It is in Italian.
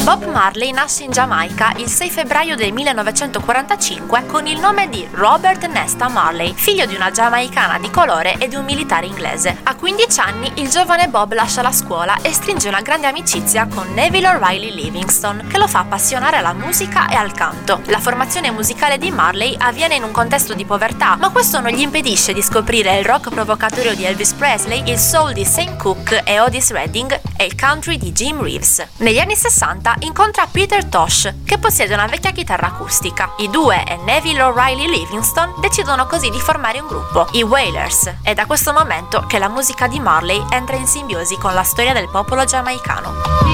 Bob Marley nasce in Giamaica il 6 febbraio del 1945 con il nome di Robert Nesta Marley, figlio di una giamaicana di colore e di un militare inglese. A 15 anni il giovane Bob lascia la scuola e stringe una grande amicizia con Neville O'Reilly Livingston, che lo fa appassionare alla musica e al canto. La formazione musicale di Marley avviene in un contesto di povertà, ma questo non gli impedisce di scoprire il rock provocatorio di Elvis Presley, il soul di Sam Cooke e Otis Redding e il country di Jim Reeves. Negli anni 60 incontra Peter Tosh, che possiede una vecchia chitarra acustica. I due e Neville O'Reilly Livingston decidono così di formare un gruppo, i Wailers. È da questo momento che la musica di Marley entra in simbiosi con la storia del popolo giamaicano.